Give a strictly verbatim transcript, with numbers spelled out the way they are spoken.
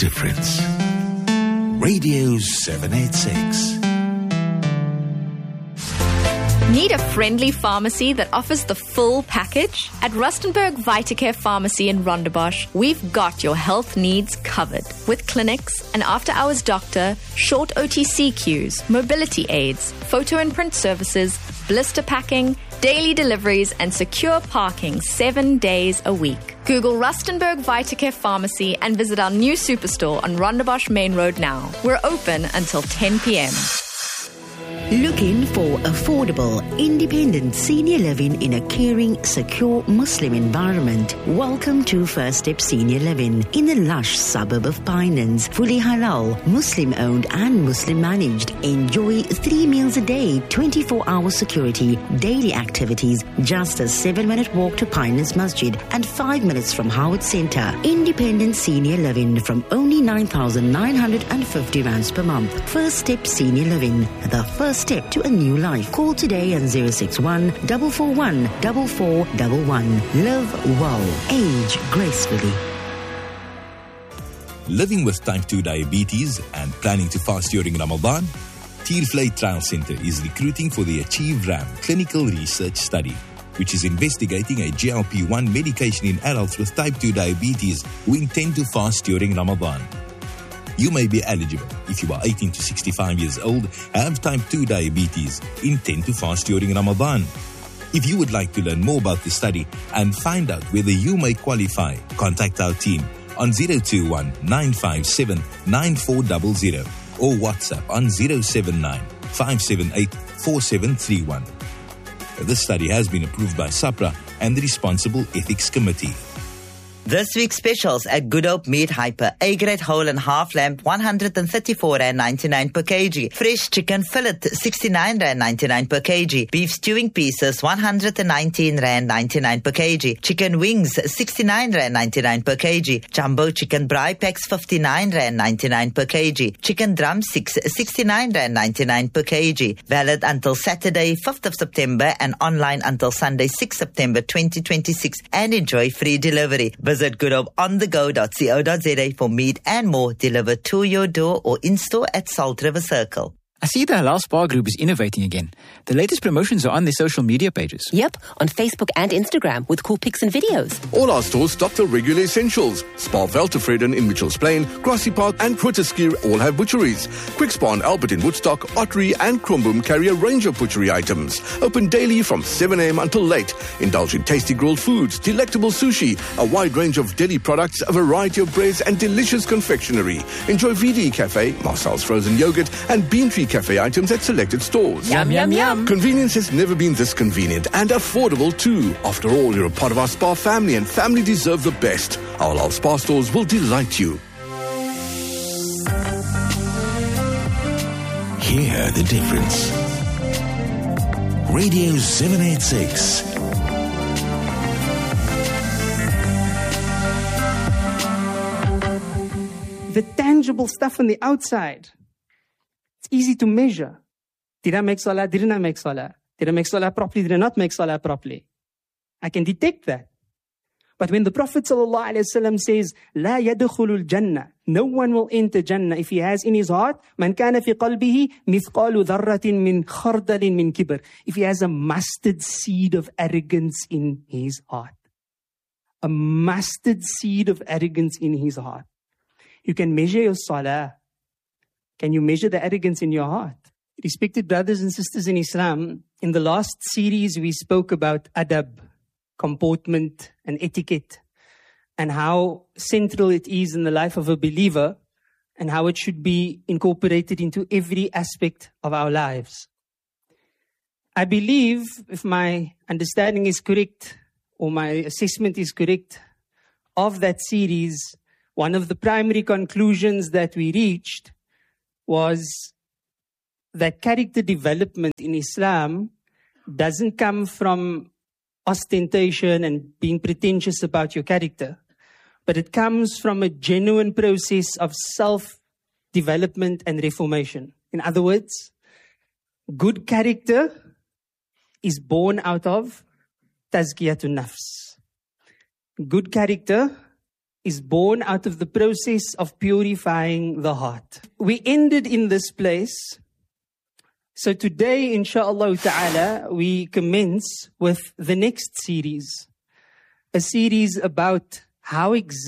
difference. Radio seven eighty-six. Need a friendly pharmacy that offers the full package? At Rustenburg Vitacare Pharmacy in Rondebosch, we've got your health needs covered. With clinics, an after-hours doctor, short O T C queues, mobility aids, photo and print services, blister packing, daily deliveries, and secure parking seven days a week. Google Rustenburg Vitacare Pharmacy and visit our new superstore on Rondebosch Main Road now. We're open until ten p.m. Looking for affordable, independent senior living in a caring, secure Muslim environment? Welcome to First Step Senior Living in the lush suburb of Pinelands. Fully halal, Muslim-owned and Muslim-managed. Enjoy three meals a day, twenty-four hour security, daily activities, just a seven-minute walk to Pinelands Masjid and five minutes from Howard Centre. Independent senior living from only nine thousand nine hundred fifty rands per month. First Step Senior Living, the first step to a new life. Call today on zero six one, four four one, four four one one. Live well. Age gracefully. Living with type two diabetes and planning to fast during Ramadan? Teelvlei Trial Center is recruiting for the Achieve RAM clinical research study, which is investigating a G L P one medication in adults with type two diabetes who intend to fast during Ramadan. You may be eligible if you are eighteen to sixty-five years old, have type two diabetes, intend to fast during Ramadan. If you would like to learn more about the study and find out whether you may qualify, contact our team on zero two one, nine five seven, nine four zero zero or WhatsApp on zero seven nine, five seven eight, four seven three one. This study has been approved by SAPRA and the Responsible Ethics Committee. This week's specials at Good Hope Meat Hyper. A-grade whole and half lamb, one hundred thirty-four rand ninety-nine per kg. Fresh chicken fillet, sixty-nine rand ninety-nine per kg. Beef stewing pieces, one hundred nineteen rand ninety-nine per kg. Chicken wings, sixty-nine rand ninety-nine per kg. Jumbo chicken braai packs, fifty-nine rand ninety-nine per kg. Chicken drumsticks, sixty-nine rand ninety-nine per kg. Valid until Saturday, fifth of September and online until Sunday, sixth September twenty twenty-six, and enjoy free delivery. Visit good hope on the go dot co dot za for meat and more delivered to your door or in-store at Salt River Circle. I see the Halal Spa Group is innovating again. The latest promotions are on their social media pages. Yep, on Facebook and Instagram with cool pics and videos. All our stores stock the regular essentials. Spa Veltevreden in Mitchells Plain, Grassy Park and Grooteskier all have butcheries. Quick Spa and Albert in Woodstock, Ottery and Kromboom carry a range of butchery items. Open daily from seven a.m. until late. Indulge in tasty grilled foods, delectable sushi, a wide range of deli products, a variety of breads and delicious confectionery. Enjoy V D Cafe, Marcel's frozen yogurt and Bean Tree Cafe items at selected stores. Yum, yum, yum. Convenience has never been this convenient and affordable too. After all, you're a part of our spa family and family deserve the best. Our Halal Spa stores will delight you. Hear the difference. Radio seven eighty-six. The tangible stuff on the outside, it's easy to measure. Did I make salah? Didn't I make salah? Did I make salah properly? Did I not make salah properly? I can detect that. But when the Prophet ﷺ says, لا يدخل الجنة, no one will enter Jannah if he has in his heart, من كان في قلبه مثقال ذرة من خردل من كبر, if he has a mustard seed of arrogance in his heart. A mustard seed of arrogance in his heart. You can measure your salah. Can you measure the arrogance in your heart? Respected brothers and sisters in Islam, in the last series we spoke about adab, comportment and etiquette, and how central it is in the life of a believer and how it should be incorporated into every aspect of our lives. I believe, if my understanding is correct or my assessment is correct of that series, one of the primary conclusions that we reached was that character development in Islam doesn't come from ostentation and being pretentious about your character, but it comes from a genuine process of self-development and reformation. In other words, good character is born out of tazkiyatun nafs. Good character is born out of the process of purifying the heart. We ended in this place. So today, inshallah ta'ala, we commence with the next series. A series about how exactly